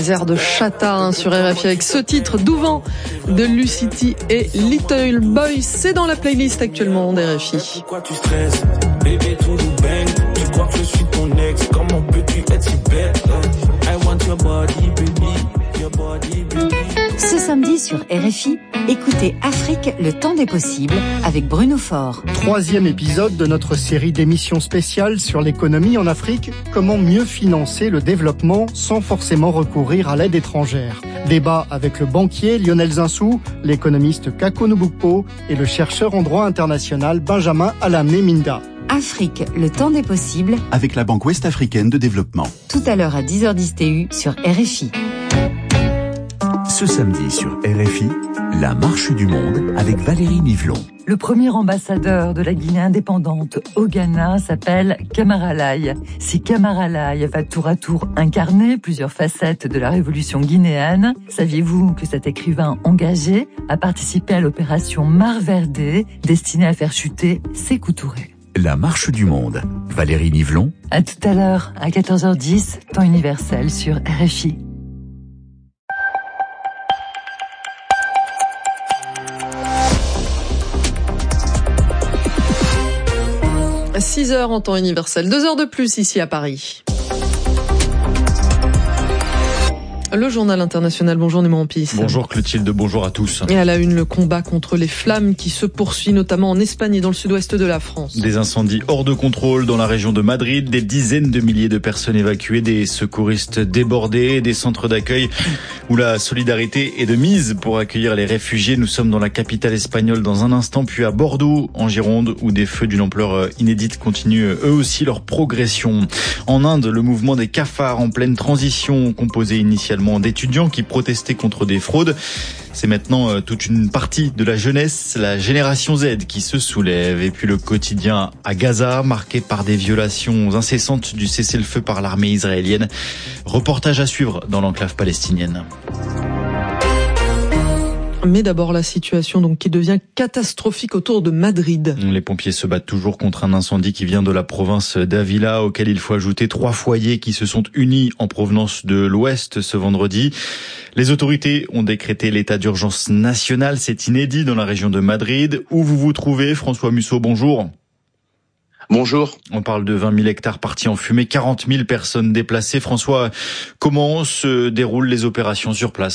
Airs de Chata sur RFI avec ce titre Douvent de Lucity et Little Boy. C'est dans la playlist actuellement d'RFI. Pourquoi tu stresses? Bébé, tout nous bang. Tu crois que je suis ton ex? Comment peux-tu être si bête? I want your body, baby. Your body, baby. Ce samedi sur RFI, écoutez Afrique, le temps des possibles avec Bruno Faure. 3e épisode de notre série d'émissions spéciales sur l'économie en Afrique. Comment mieux financer le développement sans forcément recourir à l'aide étrangère. Débat avec le banquier Lionel Zinsou, l'économiste Kako Nubukpo et le chercheur en droit international Benjamin Alamné-Minda. Afrique, le temps des possibles avec la Banque Ouest-Africaine de Développement. Tout à l'heure à 10h10 TU sur RFI. Ce samedi sur RFI, la marche du monde avec Valérie Nivelon. Le premier ambassadeur de la Guinée indépendante au Ghana s'appelle Camara Laye. Si Camara Laye va tour à tour incarner plusieurs facettes de la révolution guinéenne, saviez-vous que cet écrivain engagé a participé à l'opération Mar Verde destinée à faire chuter Sékou Touré? La marche du monde. Valérie Nivelon. À tout à l'heure, à 14h10, temps universel sur RFI. 6h en temps universel, 2 heures de plus ici à Paris. Le journal international, bonjour Némo Ampis. Bonjour Clotilde, bonjour à tous. Et à la une, le combat contre les flammes qui se poursuit notamment en Espagne et dans le sud-ouest de la France. Des incendies hors de contrôle dans la région de Madrid, des dizaines de milliers de personnes évacuées, des secouristes débordés, des centres d'accueil où la solidarité est de mise pour accueillir les réfugiés. Nous sommes dans la capitale espagnole dans un instant, puis à Bordeaux, en Gironde, où des feux d'une ampleur inédite continuent eux aussi leur progression. En Inde, le mouvement des cafards en pleine transition, composé initialement d'étudiants qui protestaient contre des fraudes. C'est maintenant toute une partie de la jeunesse, la génération Z, qui se soulève. Et puis le quotidien à Gaza, marqué par des violations incessantes du cessez-le-feu par l'armée israélienne. Reportage à suivre dans l'enclave palestinienne. Mais d'abord la situation donc qui devient catastrophique autour de Madrid. Les pompiers se battent toujours contre un incendie qui vient de la province d'Ávila, auquel il faut ajouter 3 foyers qui se sont unis en provenance de l'Ouest ce vendredi. Les autorités ont décrété l'état d'urgence national, c'est inédit dans la région de Madrid. Où vous vous trouvez, François Musso, bonjour. Bonjour. On parle de 20 000 hectares partis en fumée, 40 000 personnes déplacées. François, comment se déroulent les opérations sur place ?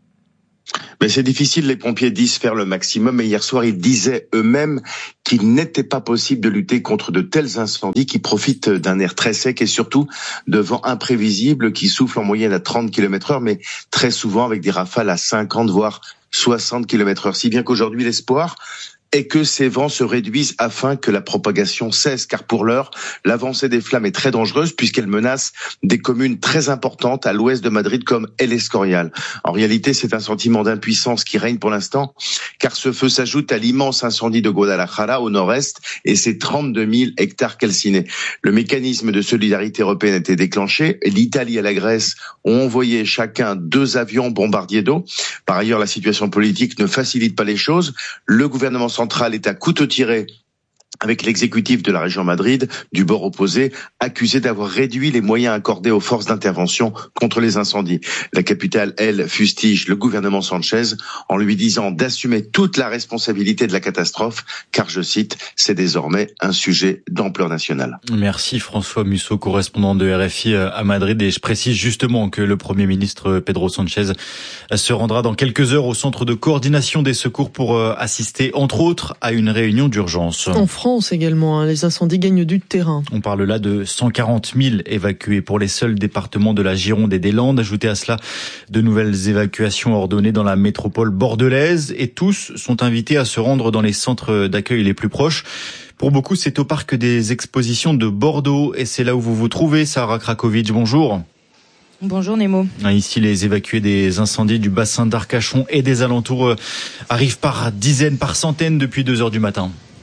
Mais c'est difficile, les pompiers disent faire le maximum, mais hier soir, ils disaient eux-mêmes qu'il n'était pas possible de lutter contre de tels incendies qui profitent d'un air très sec et surtout de vents imprévisibles qui soufflent en moyenne à 30 km/h, mais très souvent avec des rafales à 50 voire 60 km/h. Si bien qu'aujourd'hui, l'espoir est que ces vents se réduisent afin que la propagation cesse, car pour l'heure, l'avancée des flammes est très dangereuse puisqu'elle menace des communes très importantes à l'ouest de Madrid comme El Escorial. En réalité, c'est un sentiment d'impuissance qui règne pour l'instant, car ce feu s'ajoute à l'immense incendie de Guadalajara au nord-est et ses 32 000 hectares calcinés. Le mécanisme de solidarité européenne a été déclenché. L'Italie et la Grèce ont envoyé chacun 2 avions bombardiers d'eau. Par ailleurs, la situation politique ne facilite pas les choses. Le gouvernement central est à couteau tiré avec l'exécutif de la région Madrid, du bord opposé, accusé d'avoir réduit les moyens accordés aux forces d'intervention contre les incendies. La capitale, elle, fustige le gouvernement Sanchez en lui disant d'assumer toute la responsabilité de la catastrophe, car, je cite, c'est désormais un sujet d'ampleur nationale. Merci François Musso, correspondant de RFI à Madrid. Et je précise justement que le Premier ministre Pedro Sanchez se rendra dans quelques heures au centre de coordination des secours pour assister, entre autres, à une réunion d'urgence. En France également, les incendies gagnent du terrain. On parle là de 140 000 évacués pour les seuls départements de la Gironde et des Landes. Ajoutez à cela de nouvelles évacuations ordonnées dans la métropole bordelaise et tous sont invités à se rendre dans les centres d'accueil les plus proches. Pour beaucoup, c'est au parc des expositions de Bordeaux et c'est là où vous vous trouvez, Sarah Krakovic. Bonjour. Bonjour Nemo. Ici, les évacués des incendies du bassin d'Arcachon et des alentours arrivent par dizaines, par centaines depuis 2 heures du matin.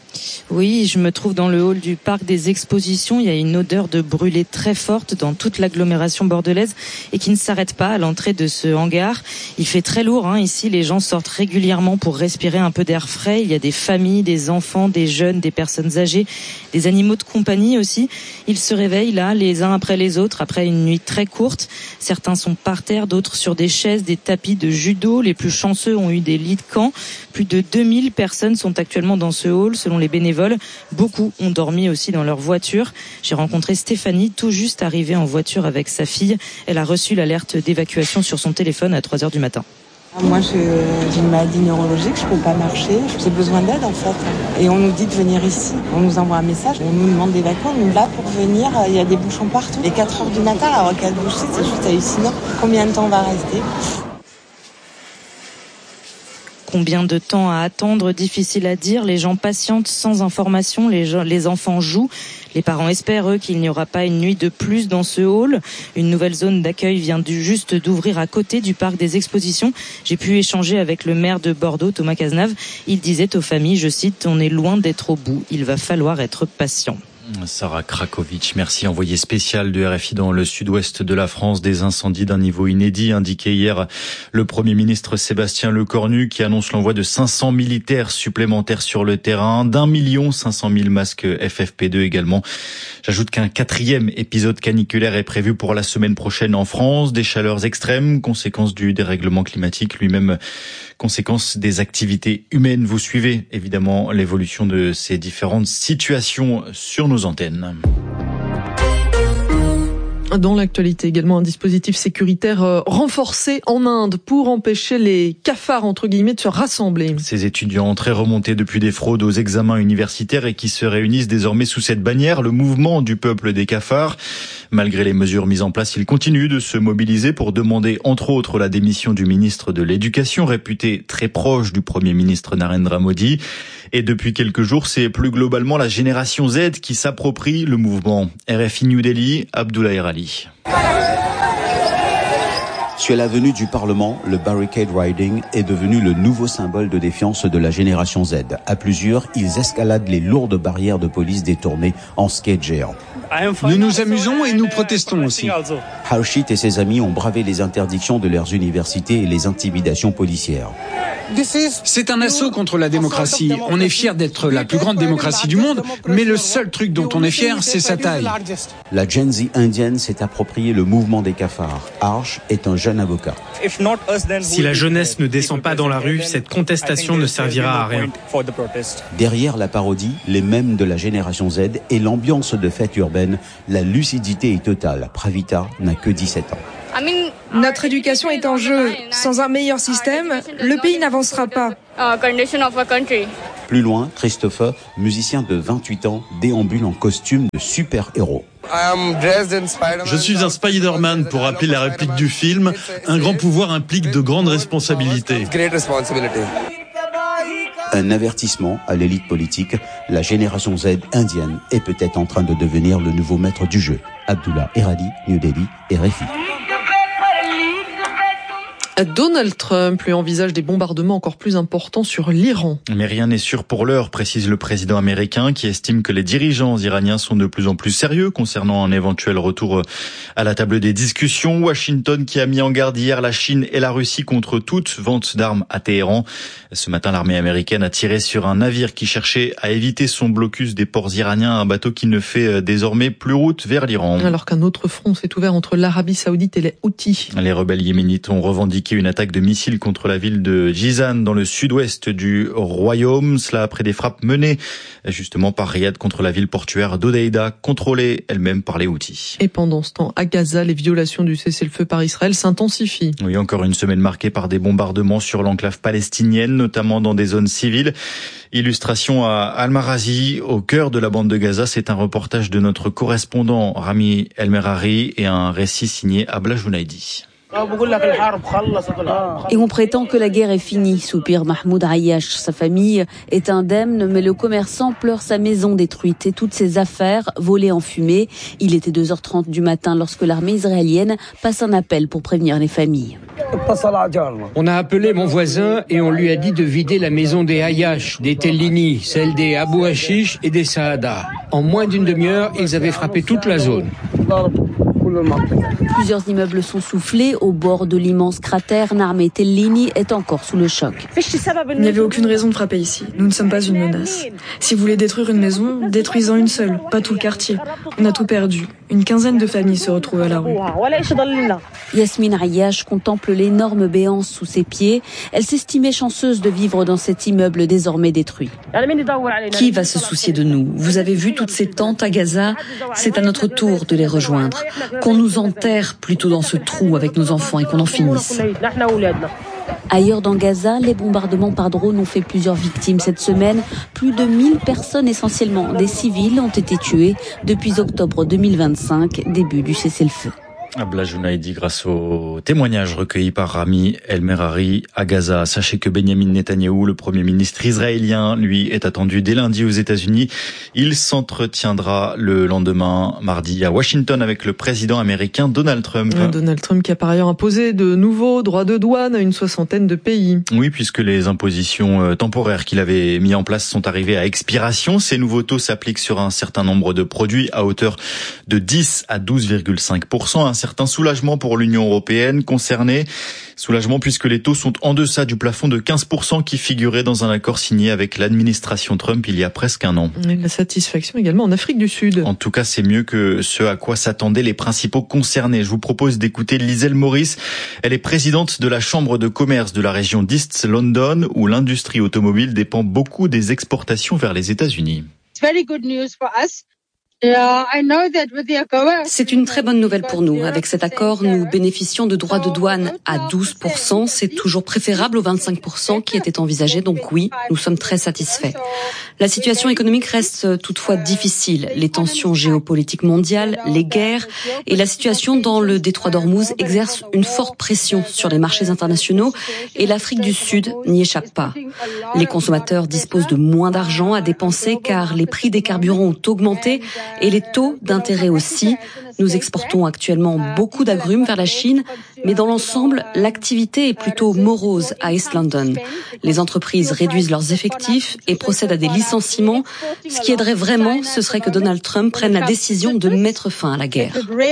Oui, je me trouve dans le hall du parc des expositions. Il y a une odeur de brûlé très forte dans toute l'agglomération bordelaise et qui ne s'arrête pas à l'entrée de ce hangar. Il fait très lourd, ici. Les gens sortent régulièrement pour respirer un peu d'air frais. Il y a des familles, des enfants, des jeunes, des personnes âgées, des animaux de compagnie aussi. Ils se réveillent là, les uns après les autres, après une nuit très courte. Certains sont par terre, d'autres sur des chaises, des tapis de judo. Les plus chanceux ont eu des lits de camp. Plus de 2000 personnes sont actuellement dans ce hall, selon les bénévoles. Beaucoup ont dormi aussi dans leur voiture. J'ai rencontré Stéphanie, tout juste arrivée en voiture avec sa fille. Elle a reçu l'alerte d'évacuation sur son téléphone à 3h du matin. Moi, j'ai une maladie neurologique, je peux pas marcher, j'ai besoin d'aide en fait. Et on nous dit de venir ici, on nous envoie un message, on nous demande d'évacuer, on nous là pour venir, il y a des bouchons partout. Et 4h du matin, la rocade bouchée, c'est juste hallucinant. Combien de temps on va rester ? Combien de temps à attendre ? Difficile à dire. Les gens patientent sans information. Les enfants jouent. Les parents espèrent, eux, qu'il n'y aura pas une nuit de plus dans ce hall. Une nouvelle zone d'accueil vient juste d'ouvrir à côté du parc des expositions. J'ai pu échanger avec le maire de Bordeaux, Thomas Cazenave. Il disait aux familles, je cite, « On est loin d'être au bout. Il va falloir être patient ». Sarah Krakovic, merci. Envoyé spécial de RFI dans le sud-ouest de la France, des incendies d'un niveau inédit, indiqué hier le Premier ministre Sébastien Lecornu, qui annonce l'envoi de 500 militaires supplémentaires sur le terrain, d'1 500 000 masques FFP2 également. J'ajoute qu'un 4e épisode caniculaire est prévu pour la semaine prochaine en France. Des chaleurs extrêmes, conséquence du dérèglement climatique, lui-même conséquence des activités humaines. Vous suivez évidemment l'évolution de ces différentes situations sur nos antennes. Dans l'actualité également, un dispositif sécuritaire renforcé en Inde pour empêcher les cafards, entre guillemets, de se rassembler. Ces étudiants très remontés depuis des fraudes aux examens universitaires et qui se réunissent désormais sous cette bannière, le mouvement du peuple des cafards. Malgré les mesures mises en place, ils continuent de se mobiliser pour demander, entre autres, la démission du ministre de l'Éducation, réputé très proche du Premier ministre Narendra Modi. Et depuis quelques jours, c'est plus globalement la génération Z qui s'approprie le mouvement. RFI New Delhi, Abdoulaye Rali. Sur l'avenue du Parlement, le barricade riding est devenu le nouveau symbole de défiance de la génération Z. À plusieurs, ils escaladent les lourdes barrières de police détournées en skate géant. Nous nous amusons et nous protestons aussi. Harshit et ses amis ont bravé les interdictions de leurs universités et les intimidations policières. C'est un assaut contre la démocratie. On est fiers d'être la plus grande démocratie du monde, mais le seul truc dont on est fier, c'est sa taille. La Gen Z indienne s'est approprié le mouvement des cafards. Harsh est un jeune avocat. Si la jeunesse ne descend pas dans la rue, cette contestation ne servira à rien. Derrière la parodie, les mèmes de la génération Z et l'ambiance de fête urbaine, la lucidité est totale. Pravita n'a que 17 ans. Notre éducation est en jeu. Sans un meilleur système, le pays n'avancera pas. Plus loin, Christopher, musicien de 28 ans, déambule en costume de super-héros. Je suis un Spider-Man pour rappeler la réplique du film. Un grand pouvoir implique de grandes responsabilités. Un avertissement à l'élite politique. La génération Z indienne est peut-être en train de devenir le nouveau maître du jeu. Abdullah Eradi, New Delhi, RFI. Donald Trump lui envisage des bombardements encore plus importants sur l'Iran. Mais rien n'est sûr pour l'heure, précise le président américain, qui estime que les dirigeants iraniens sont de plus en plus sérieux concernant un éventuel retour à la table des discussions. Washington qui a mis en garde hier la Chine et la Russie contre toute vente d'armes à Téhéran. Ce matin, l'armée américaine a tiré sur un navire qui cherchait à éviter son blocus des ports iraniens, un bateau qui ne fait désormais plus route vers l'Iran. Alors qu'un autre front s'est ouvert entre l'Arabie Saoudite et les Houthis. Les rebelles yéménites ont revendiqué une attaque de missiles contre la ville de Jizan dans le sud-ouest du royaume. Cela après des frappes menées justement par Riyad contre la ville portuaire d'Hodeïda, contrôlée elle-même par les Houthis. Et pendant ce temps, à Gaza, les violations du cessez-le-feu par Israël s'intensifient. Oui, encore une semaine marquée par des bombardements sur l'enclave palestinienne, notamment dans des zones civiles. Illustration à Al-Marazi, au cœur de la bande de Gaza. C'est un reportage de notre correspondant Rami El Merari et un récit signé Abla Jounaidi. Et on prétend que la guerre est finie, soupire Mahmoud Ayyash. Sa famille est indemne, mais le commerçant pleure sa maison détruite et toutes ses affaires volées en fumée. Il était 2h30 du matin lorsque l'armée israélienne passe un appel pour prévenir les familles. On a appelé mon voisin et on lui a dit de vider la maison des Ayyash, des Tellini, celle des Abou Hashish et des Saada. En moins d'une demi-heure, ils avaient frappé toute la zone. Plusieurs immeubles sont soufflés au bord de l'immense cratère. Narmé Tellini est encore sous le choc. Il n'y avait aucune raison de frapper ici. Nous ne sommes pas une menace. Si vous voulez détruire une maison, détruisez-en une seule, pas tout le quartier. On a tout perdu. Une quinzaine de familles se retrouvent à la rue. Yasmine Ayyash contemple l'énorme béance sous ses pieds. Elle s'estimait chanceuse de vivre dans cet immeuble désormais détruit. Qui va se soucier de nous? Vous avez vu toutes ces tentes à Gaza? C'est à notre tour de les rejoindre. Qu'on nous enterre plutôt dans ce trou avec nos enfants et qu'on en finisse. Ailleurs dans Gaza, les bombardements par drone ont fait plusieurs victimes cette semaine. Plus de 1000 personnes, essentiellement des civils, ont été tuées depuis octobre 2025, début du cessez-le-feu. Abla Jounaïdi, grâce au témoignage recueilli par Rami El Merari à Gaza. Sachez que Benjamin Netanyahou, le premier ministre israélien, lui, est attendu dès lundi aux États-Unis. Il s'entretiendra le lendemain, mardi, à Washington avec le président américain Donald Trump. Donald Trump qui a par ailleurs imposé de nouveaux droits de douane à une 60aine de pays. Oui, puisque les impositions temporaires qu'il avait mis en place sont arrivées à expiration. Ces nouveaux taux s'appliquent sur un certain nombre de produits à hauteur de 10 à 12,5%. Un certain soulagement pour l'Union européenne concernée. Soulagement puisque les taux sont en deçà du plafond de 15% qui figurait dans un accord signé avec l'administration Trump il y a presque un an. Et la satisfaction également en Afrique du Sud. En tout cas, c'est mieux que ce à quoi s'attendaient les principaux concernés. Je vous propose d'écouter Liselle Morris. Elle est présidente de la Chambre de commerce de la région d'East London, où l'industrie automobile dépend beaucoup des exportations vers les États-Unis. C'est une très bonne nouvelle pour nous. Avec cet accord, nous bénéficions de droits de douane à 12%. C'est toujours préférable aux 25% qui étaient envisagés. Donc oui, nous sommes très satisfaits. La situation économique reste toutefois difficile. Les tensions géopolitiques mondiales, les guerres et la situation dans le détroit d'Ormuz exercent une forte pression sur les marchés internationaux et l'Afrique du Sud n'y échappe pas. Les consommateurs disposent de moins d'argent à dépenser car les prix des carburants ont augmenté et les taux d'intérêt aussi. Nous exportons actuellement beaucoup d'agrumes vers la Chine, mais dans l'ensemble, l'activité est plutôt morose à East London. Les entreprises réduisent leurs effectifs et procèdent à des licenciements. Ce qui aiderait vraiment, ce serait que Donald Trump prenne la décision de mettre fin à la guerre.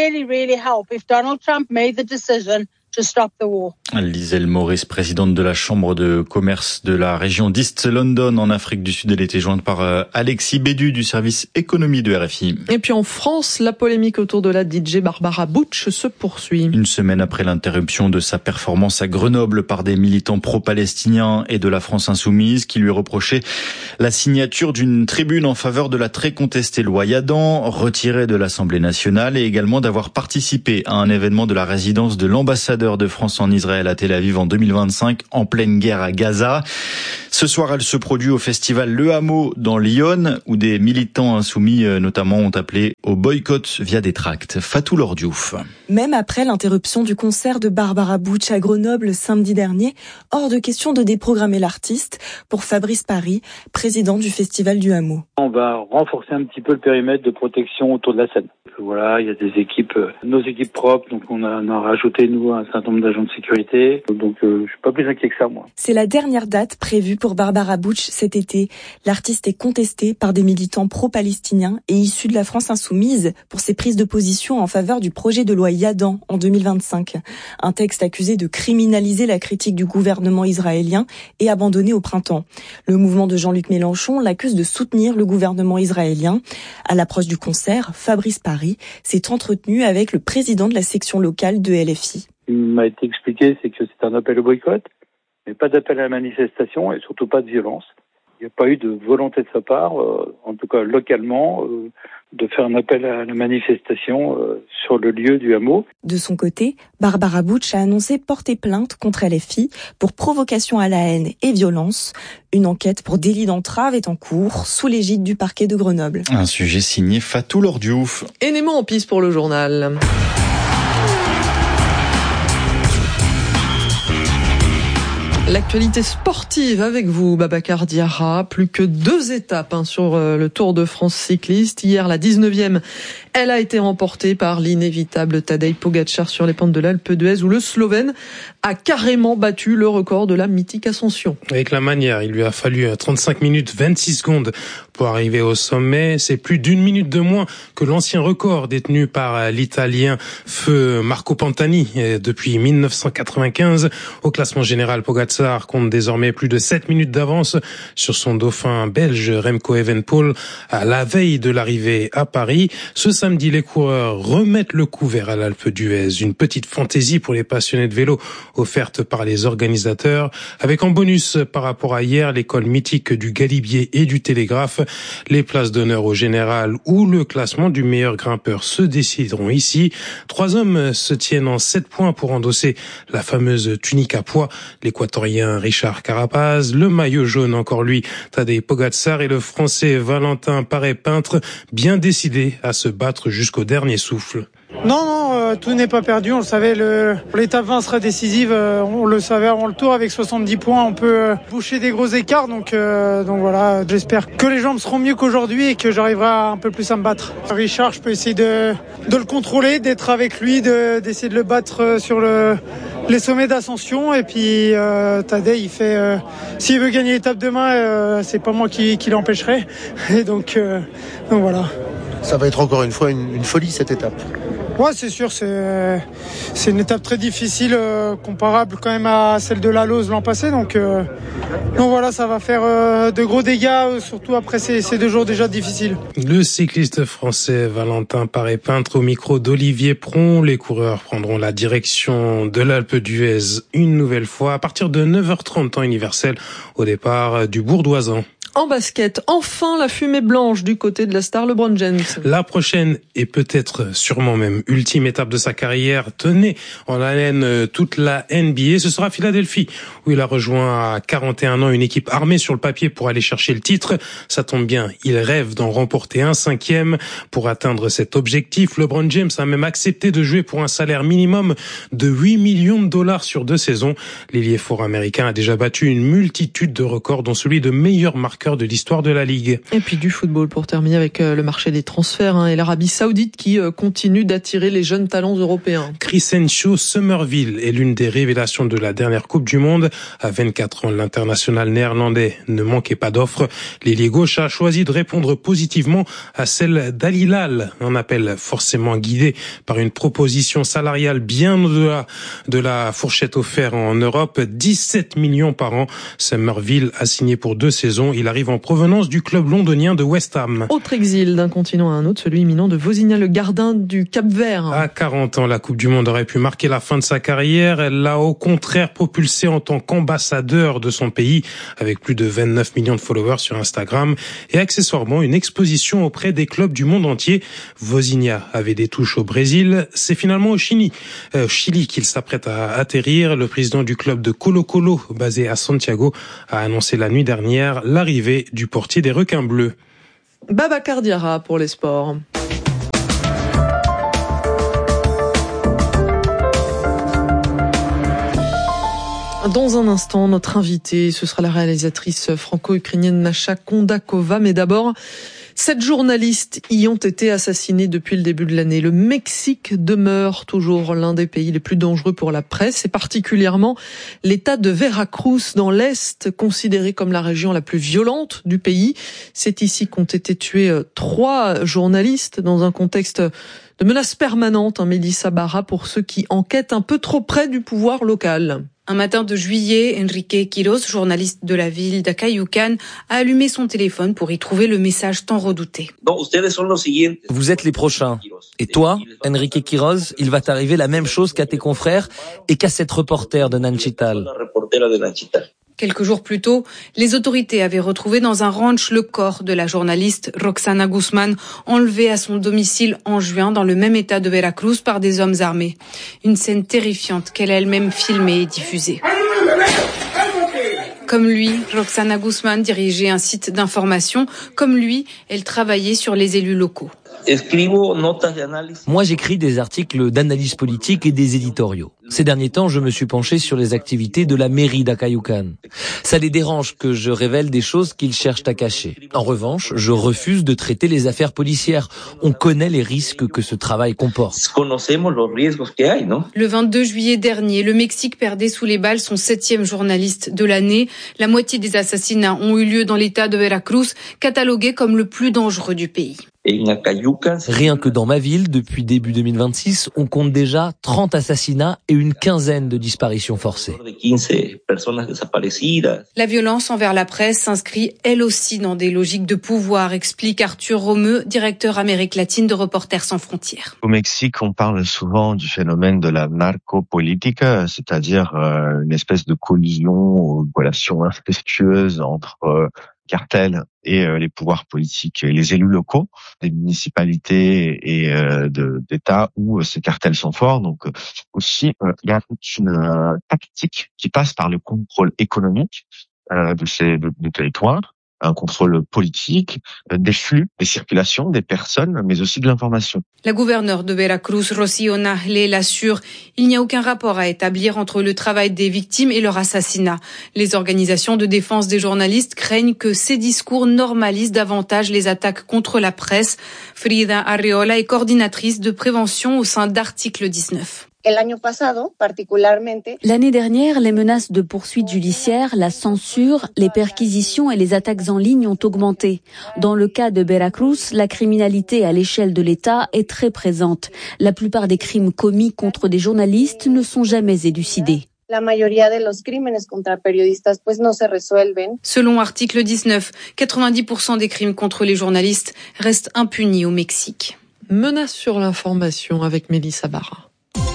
Liselle Morris, présidente de la Chambre de commerce de la région d'East London en Afrique du Sud. Elle était jointe par Alexis Bédu du service économie de RFI. Et puis en France, la polémique autour de la DJ Barbara Butch se poursuit. Une semaine après l'interruption de sa performance à Grenoble par des militants pro-palestiniens et de la France insoumise qui lui reprochaient la signature d'une tribune en faveur de la très contestée loi Yadan, retirée de l'Assemblée nationale, et également d'avoir participé à un événement de la résidence de l'ambassadeur de France en Israël à Tel Aviv en 2025, en pleine guerre à Gaza. Ce soir, elle se produit au festival Le Hameau dans Lyon, où des militants insoumis notamment ont appelé au boycott via des tracts. Fatou Lordiouf. Même après l'interruption du concert de Barbara Butch à Grenoble samedi dernier, hors de question de déprogrammer l'artiste, pour Fabrice Paris, président du festival du Hameau. On va renforcer un petit peu le périmètre de protection autour de la scène. Voilà, il y a des équipes, nos équipes propres, donc on a rajouté nous un certain nombre d'agents de sécurité, donc je suis pas plus inquiet que ça moi. C'est la dernière date prévue pour Barbara Butch cet été. L'artiste est contestée par des militants pro-palestiniens et issus de la France insoumise pour ses prises de position en faveur du projet de loi Yadan en 2025. Un texte accusé de criminaliser la critique du gouvernement israélien et abandonné au printemps. Le mouvement de Jean-Luc Mélenchon l'accuse de soutenir le gouvernement israélien. À l'approche du concert, Fabrice Paris s'est entretenu avec le président de la section locale de LFI. Ce qui m'a été expliqué, c'est que c'est un appel au boycott, mais pas d'appel à la manifestation et surtout pas de violence. Il n'y a pas eu de volonté de sa part, en tout cas localement, de faire un appel à la manifestation sur le lieu du hameau. De son côté, Barbara Butch a annoncé porter plainte contre LFI pour provocation à la haine et violence. Une enquête pour délit d'entrave est en cours sous l'égide du parquet de Grenoble. Un sujet signé Fatou Lordiouf. Élément en piste pour le journal. L'actualité sportive avec vous, Babacar Diarra. Plus que 2 étapes sur le Tour de France cycliste. Hier, la 19e, elle a été remportée par l'inévitable Tadej Pogačar sur les pentes de l'Alpe d'Huez, où le Slovène a carrément battu le record de la mythique ascension. Avec la manière, il lui a fallu 35 minutes 26 secondes pour arriver au sommet. C'est plus d'1 minute de moins que l'ancien record détenu par l'Italien feu Marco Pantani depuis 1995. Au classement général, Pogačar compte désormais plus de 7 minutes d'avance sur son dauphin belge Remco Evenepoel à la veille de l'arrivée à Paris. Ce samedi, les coureurs remettent le couvert à l'Alpe d'Huez. Une petite fantaisie pour les passionnés de vélo offerte par les organisateurs, avec en bonus par rapport à hier l'école mythique du Galibier et du Télégraphe. Les places d'honneur au général ou le classement du meilleur grimpeur se décideront ici. 3 hommes se tiennent en 7 points pour endosser la fameuse tunique à pois. L'Équatorien Richard Carapaz, le maillot jaune encore lui, Tadej Pogačar, et le Français Valentin Paré-Peintre, bien décidés à se battre jusqu'au dernier souffle. Non, tout n'est pas perdu, on le savait, l'étape 20 sera décisive, on le savait avant le tour, avec 70 points, on peut boucher des gros écarts, donc voilà, j'espère que les jambes seront mieux qu'aujourd'hui et que j'arriverai un peu plus à me battre. Richard, je peux essayer de le contrôler, d'être avec lui, d'essayer de le battre sur les sommets d'ascension, et puis Tadej, il fait, s'il veut gagner l'étape demain, c'est pas moi qui l'empêcherai, et donc voilà. Ça va être encore une fois une folie cette étape. Ouais, c'est sûr, c'est une étape très difficile, comparable quand même à celle de la Lose l'an passé, donc voilà, ça va faire de gros dégâts, surtout après ces 2 jours déjà difficiles. Le cycliste français Valentin Paré-Peintre au micro d'Olivier Pron. Les coureurs prendront la direction de l'Alpe d'Huez une nouvelle fois à partir de 9h30 temps universel au départ du Bourdoisan. En basket, enfin la fumée blanche du côté de la star LeBron James. La prochaine et peut-être sûrement même ultime étape de sa carrière tenait en haleine toute la NBA. Ce sera Philadelphie, où il a rejoint à 41 ans une équipe armée sur le papier pour aller chercher le titre. Ça tombe bien, il rêve d'en remporter un 5e. Pour atteindre cet objectif, LeBron James a même accepté de jouer pour un salaire minimum de 8 millions de dollars sur 2 saisons. L'ailier fort américain a déjà battu une multitude de records, dont celui de meilleur marqueur de l'histoire de la Ligue. Et puis du football pour terminer avec le marché des transferts et l'Arabie Saoudite qui continue d'attirer les jeunes talents européens. Crescencio Summerville est l'une des révélations de la dernière Coupe du Monde. À 24 ans, l'international néerlandais ne manquait pas d'offres. L'ailier gauche a choisi de répondre positivement à celle d'Al Hilal, un appel forcément guidé par une proposition salariale bien au-delà de la fourchette offerte en Europe, 17 millions par an. Summerville a signé pour 2 saisons. Il arrive en provenance du club londonien de West Ham. Autre exil d'un continent à un autre, celui imminent de Vozinha, le gardien du Cap-Vert. À 40 ans, la Coupe du Monde aurait pu marquer la fin de sa carrière. Elle l'a au contraire propulsé en tant qu'ambassadeur de son pays, avec plus de 29 millions de followers sur Instagram et accessoirement une exposition auprès des clubs du monde entier. Vozinha avait des touches au Brésil. C'est finalement au Chili qu'il s'apprête à atterrir. Le président du club de Colo-Colo, basé à Santiago, a annoncé la nuit dernière l'arrivée du portier des requins bleus. Babacar Diarra pour les sports. Dans un instant, notre invitée, ce sera la réalisatrice franco-ukrainienne Nasha Kondakova. Mais d'abord, 7 journalistes y ont été assassinés depuis le début de l'année. Le Mexique demeure toujours l'un des pays les plus dangereux pour la presse, et particulièrement l'État de Veracruz dans l'Est, considéré comme la région la plus violente du pays. C'est ici qu'ont été tués 3 journalistes dans un contexte de menace permanente, Mélissa Barra, pour ceux qui enquêtent un peu trop près du pouvoir local. Un matin de juillet, Enrique Quiroz, journaliste de la ville d'Acayucan, a allumé son téléphone pour y trouver le message tant redouté. Vous êtes les prochains. Et toi, Enrique Quiroz, il va t'arriver la même chose qu'à tes confrères et qu'à cette reporter de Nanchital. Quelques jours plus tôt, les autorités avaient retrouvé dans un ranch le corps de la journaliste Roxana Guzman, enlevée à son domicile en juin dans le même état de Veracruz par des hommes armés. Une scène terrifiante qu'elle a elle-même filmée et diffusée. Comme lui, Roxana Guzman dirigeait un site d'information. Comme lui, elle travaillait sur les élus locaux. Moi, j'écris des articles d'analyse politique et des éditoriaux. Ces derniers temps, je me suis penché sur les activités de la mairie d'Acayucan. Ça les dérange que je révèle des choses qu'ils cherchent à cacher. En revanche, je refuse de traiter les affaires policières. On connaît les risques que ce travail comporte. Le 22 juillet dernier, le Mexique perdait sous les balles son 7e journaliste de l'année. La moitié des assassinats ont eu lieu dans l'état de Veracruz, catalogué comme le plus dangereux du pays. Rien que dans ma ville, depuis début 2026, on compte déjà 30 assassinats et une quinzaine de disparitions forcées. La violence envers la presse s'inscrit elle aussi dans des logiques de pouvoir, explique Arthur Romeu, directeur Amérique latine de Reporters sans frontières. Au Mexique, on parle souvent du phénomène de la narcopolitica, c'est-à-dire une espèce de collision ou relation incestueuse entre cartels et les pouvoirs politiques et les élus locaux des municipalités et d'États où ces cartels sont forts. Donc aussi, il y a toute une tactique qui passe par le contrôle économique de ces territoires, un contrôle politique, des flux, des circulations, des personnes, mais aussi de l'information. La gouverneure de Veracruz, Rocío Nahle, l'assure, il n'y a aucun rapport à établir entre le travail des victimes et leur assassinat. Les organisations de défense des journalistes craignent que ces discours normalisent davantage les attaques contre la presse. Frida Arriola est coordinatrice de prévention au sein d'Article 19. L'année dernière, les menaces de poursuites judiciaires, la censure, les perquisitions et les attaques en ligne ont augmenté. Dans le cas de Veracruz, la criminalité à l'échelle de l'État est très présente. La plupart des crimes commis contre des journalistes ne sont jamais élucidés. Selon Article 19, 90% des crimes contre les journalistes restent impunis au Mexique. Menace sur l'information avec Mélissa Barra.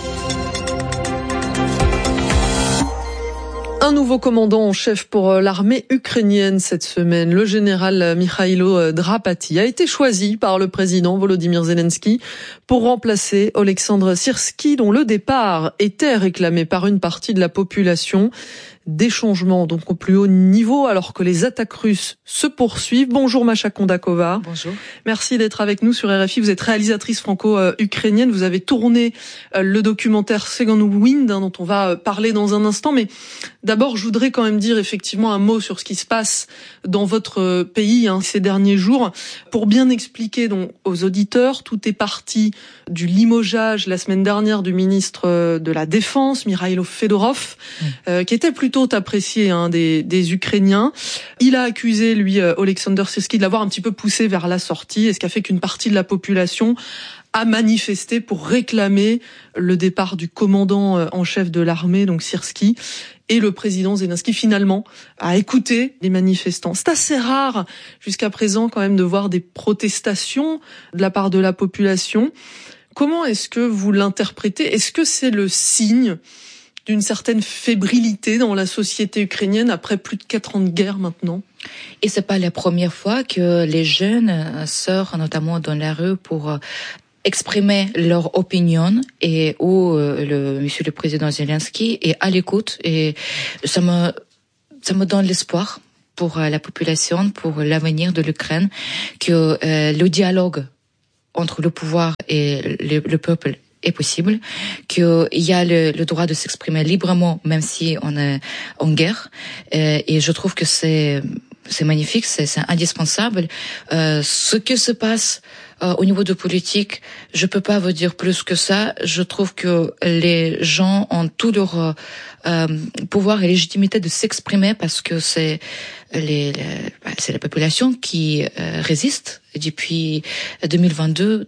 Un nouveau commandant en chef pour l'armée ukrainienne cette semaine, le général Mikhailo Drapati, a été choisi par le président Volodymyr Zelensky pour remplacer Oleksandr Syrski, dont le départ était réclamé par une partie de la population. Des changements donc au plus haut niveau alors que les attaques russes se poursuivent. Bonjour Masha Kondakova. Bonjour. Merci d'être avec nous sur RFI. Vous êtes réalisatrice franco-ukrainienne. Vous avez tourné le documentaire Second Wind dont on va parler dans un instant. Mais d'abord, je voudrais quand même dire effectivement un mot sur ce qui se passe dans votre pays ces derniers jours. Pour bien expliquer donc aux auditeurs, tout est parti du limogeage la semaine dernière du ministre de la Défense, Mikhailo Fedorov, qui était plutôt apprécié des Ukrainiens. Il a accusé, lui, Oleksandr Syrski, de l'avoir un petit peu poussé vers la sortie, et ce qui a fait qu'une partie de la population a manifesté pour réclamer le départ du commandant en chef de l'armée, donc Syrski. Et le président Zelensky, finalement, a écouté les manifestants. C'est assez rare, jusqu'à présent, quand même, de voir des protestations de la part de la population. Comment est-ce que vous l'interprétez ? Est-ce que c'est le signe d'une certaine fébrilité dans la société ukrainienne après plus de 4 ans de guerre maintenant? Et c'est pas la première fois que les jeunes sortent notamment dans la rue pour exprimer leur opinion et où monsieur le président Zelensky est à l'écoute, et ça me donne l'espoir pour la population, pour l'avenir de l'Ukraine, que le dialogue entre le pouvoir et le peuple est possible, qu'il y a le droit de s'exprimer librement même si on est en guerre, et je trouve que c'est magnifique, c'est indispensable. Ce qui se passe au niveau de politique, je peux pas vous dire plus que ça. Je trouve que les gens ont tout leur pouvoir et légitimité de s'exprimer, parce que c'est la population qui résiste depuis 2022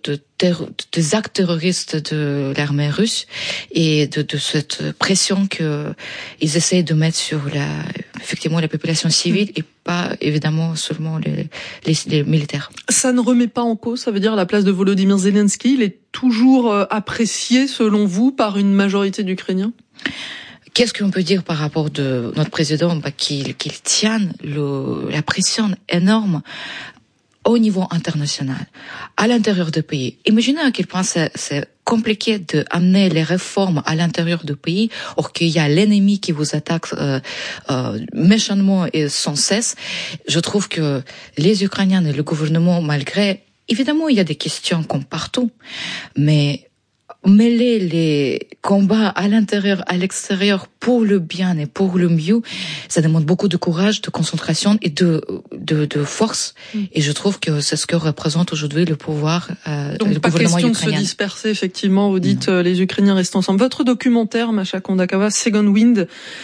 des actes terroristes de l'armée russe et de cette pression que ils essayent de mettre sur effectivement la population civile et pas évidemment seulement les militaires. Ça ne remet pas en cause, ça veut dire la place de Volodymyr Zelensky, il est toujours apprécié selon vous par une majorité d'Ukrainiens? Qu'est-ce qu'on peut dire par rapport de notre président, qu'il tient la pression énorme au niveau international, à l'intérieur du pays. Imaginez à quel point c'est compliqué d'amener les réformes à l'intérieur du pays, or qu'il y a l'ennemi qui vous attaque méchamment et sans cesse. Je trouve que les Ukrainiens et le gouvernement, malgré, évidemment, il y a des questions comme partout, mais mêler les combats à l'intérieur, à l'extérieur pour le bien et pour le mieux, ça demande beaucoup de courage, de concentration et de force. Et je trouve que c'est ce que représente aujourd'hui le pouvoir, donc le pas gouvernement question ukrainien. de se disperser, effectivement. Vous dites les Ukrainiens restent ensemble. Votre documentaire, Masha Kondakova, Second Wind,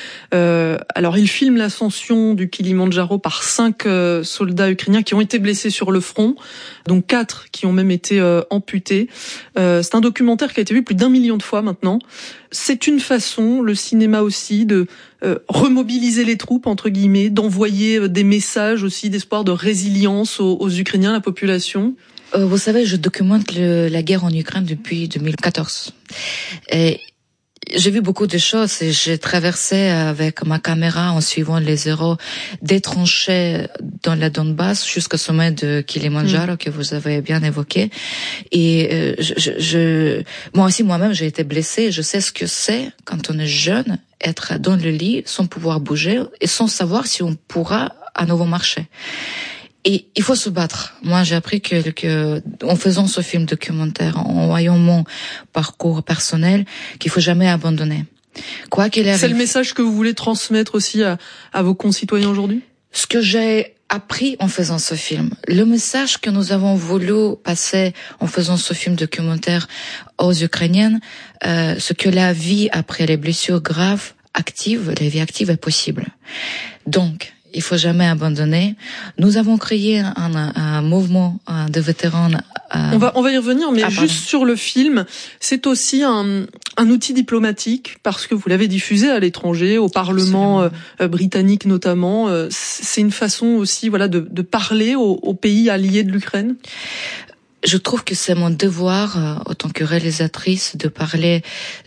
alors il filme l'ascension du Kilimandjaro par 5 soldats ukrainiens qui ont été blessés sur le front, donc 4 qui ont même été amputés. C'est un documentaire qui a été vu plus d'1 million de fois maintenant. C'est une façon, le cinéma aussi, de remobiliser les troupes, entre guillemets, d'envoyer des messages aussi d'espoir, de résilience aux Ukrainiens, la population. Vous savez, je documente la guerre en Ukraine depuis 2014. Et j'ai vu beaucoup de choses et j'ai traversé avec ma caméra en suivant les héros des tranchées dans la Donbass jusqu'au sommet de Kilimandjaro que vous avez bien évoqué. Et moi aussi, moi-même, j'ai été blessée. Je sais ce que c'est quand on est jeune, être dans le lit sans pouvoir bouger et sans savoir si on pourra à nouveau marcher. Et il faut se battre. Moi, j'ai appris que en faisant ce film documentaire, en voyant mon parcours personnel, qu'il faut jamais abandonner. Quoi qu'il arrive. C'est le message que vous voulez transmettre aussi à vos concitoyens aujourd'hui? Ce que j'ai appris en faisant ce film, le message que nous avons voulu passer en faisant ce film documentaire aux Ukrainiennes, ce que la vie après les blessures graves la vie active est possible. Donc, il faut jamais abandonner. Nous avons créé un mouvement de vétérans. On va y revenir, mais juste sur le film, c'est aussi un outil diplomatique parce que vous l'avez diffusé à l'étranger, au Parlement britannique notamment. C'est une façon aussi, voilà, de parler aux pays alliés de l'Ukraine. Je trouve que c'est mon devoir, en tant que réalisatrice, de parler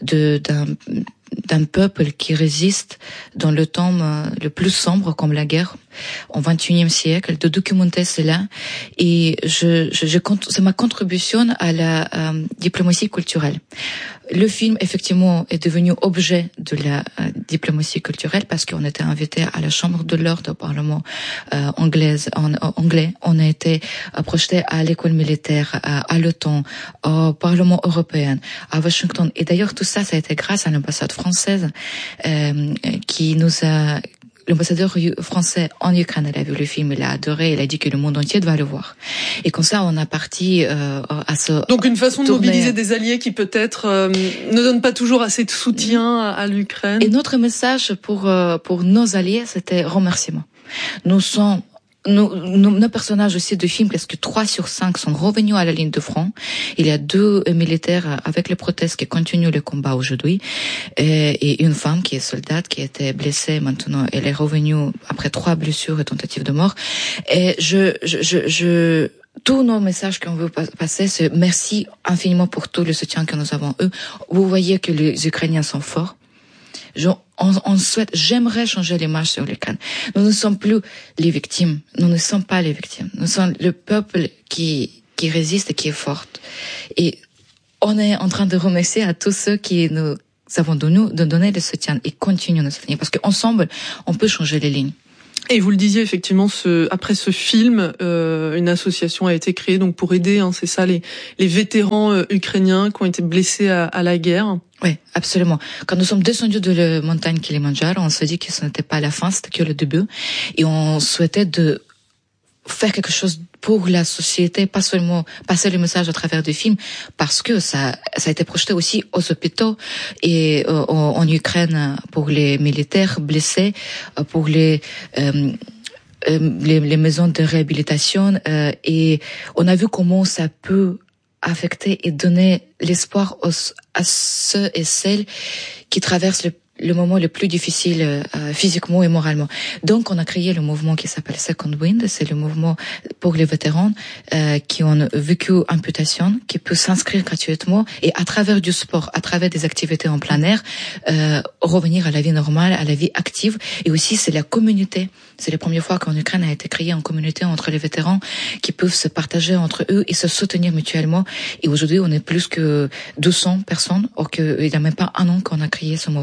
d'un peuple qui résiste dans le temps le plus sombre comme la guerre au XXIe siècle, de documenter cela. Et c'est ma contribution à la diplomatie culturelle. Le film, effectivement, est devenu objet de la diplomatie culturelle parce qu'on était invité à la Chambre de l'Ordre au Parlement anglais. On a été projeté à l'école militaire, à l'OTAN, au Parlement européen, à Washington. Et d'ailleurs, tout ça, ça a été grâce à l'ambassade française qui nous a... L'ambassadeur français en Ukraine, elle a vu le film, elle a adoré, elle a dit que le monde entier doit le voir. Et comme ça, on a parti à ce... Donc une façon de mobiliser des alliés qui peut-être ne donnent pas toujours assez de soutien à l'Ukraine. Et notre message pour nos alliés, c'était remerciement. Nos personnages aussi de film, presque 3 sur 5 sont revenus à la ligne de front. Il y a 2 militaires avec les prothèses qui continuent le combat aujourd'hui et une femme qui est soldate qui a été blessée maintenant. Elle est revenue après 3 blessures et tentatives de mort. Et tous nos messages qu'on veut passer, c'est merci infiniment pour tout le soutien que nous avons eux. Vous voyez que les Ukrainiens sont forts. J'aimerais changer l'image sur l'Ukraine. Nous ne sommes plus les victimes. Nous ne sommes pas les victimes. Nous sommes le peuple qui résiste et qui est fort. Et on est en train de remercier à tous ceux qui nous avons donné le soutien et continuent de nous soutenir. Parce qu'ensemble, on peut changer les lignes. Et vous le disiez effectivement, après ce film, une association a été créée donc pour aider, c'est ça, les vétérans ukrainiens qui ont été blessés à la guerre. Oui, absolument. Quand nous sommes descendus de la montagne Kilimandjaro, on s'est dit que ce n'était pas la fin, c'était que le début, et on souhaitait de faire quelque chose pour la société, pas seulement passer le message à travers des films, parce que ça a été projeté aussi aux hôpitaux et en Ukraine pour les militaires blessés, pour les maisons de réhabilitation, et on a vu comment ça peut affecter et donner l'espoir à ceux et celles qui traversent le moment le plus difficile physiquement et moralement. Donc, on a créé le mouvement qui s'appelle Second Wind. C'est le mouvement pour les vétérans qui ont vécu amputation, qui peut s'inscrire gratuitement et à travers du sport, à travers des activités en plein air, revenir à la vie normale, à la vie active. Et aussi, c'est la communauté. C'est la première fois qu'en Ukraine a été créée une communauté entre les vétérans qui peuvent se partager entre eux et se soutenir mutuellement. Et aujourd'hui, on est plus que 200 personnes, or qu'il n'y a même pas un an qu'on a créé ce mouvement.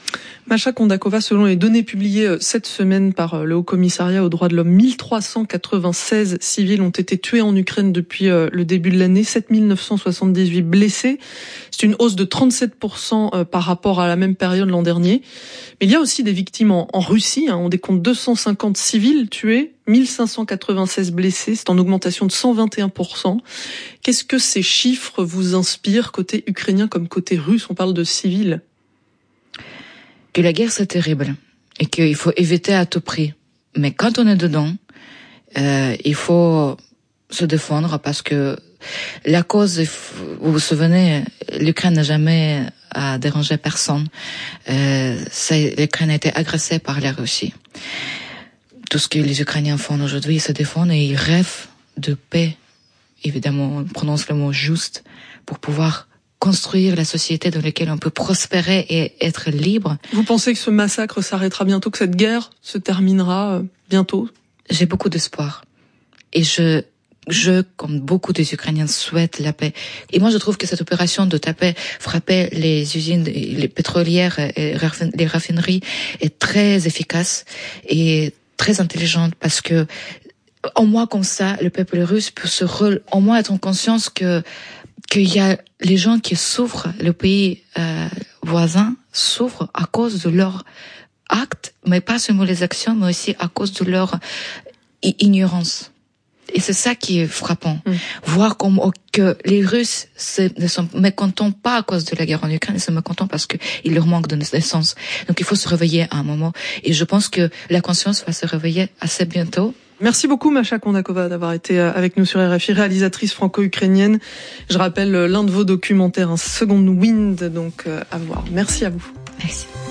Masha Kondakova, selon les données publiées cette semaine par le Haut-Commissariat aux droits de l'homme, 1396 civils ont été tués en Ukraine depuis le début de l'année, 7978 blessés. C'est une hausse de 37% par rapport à la même période l'an dernier. Mais il y a aussi des victimes en Russie. On décompte 250 civils tués, 1596 blessés. C'est en augmentation de 121%. Qu'est-ce que ces chiffres vous inspirent côté ukrainien comme côté russe? On parle de civils. Que la guerre c'est terrible et qu'il faut éviter à tout prix. Mais quand on est dedans, il faut se défendre parce que la cause, vous vous souvenez, l'Ukraine n'a jamais dérangé personne. L'Ukraine a été agressée par la Russie. Tout ce que les Ukrainiens font aujourd'hui, ils se défendent et ils rêvent de paix. Évidemment, on prononce le mot juste pour pouvoir construire la société dans laquelle on peut prospérer et être libre. Vous pensez que ce massacre s'arrêtera bientôt, que cette guerre se terminera bientôt? J'ai beaucoup d'espoir. Et je, comme beaucoup des Ukrainiens, souhaite la paix. Et moi, je trouve que cette opération de frapper les usines, les pétrolières et les raffineries est très efficace et très intelligente parce que, au moins comme ça, le peuple russe peut au moins être en conscience qu'il y a les gens qui souffrent, le pays voisin souffre à cause de leurs actes, mais pas seulement les actions, mais aussi à cause de leur ignorance. Et c'est ça qui est frappant. Voir que les Russes ne sont mécontents pas à cause de la guerre en Ukraine, ils sont mécontents parce qu'il leur manque de naissance. Donc il faut se réveiller à un moment. Et je pense que la conscience va se réveiller assez bientôt. Merci beaucoup Masha Kondakova d'avoir été avec nous sur RFI, réalisatrice franco-ukrainienne. Je rappelle l'un de vos documentaires, un Second Wind, donc à voir. Merci à vous. Merci.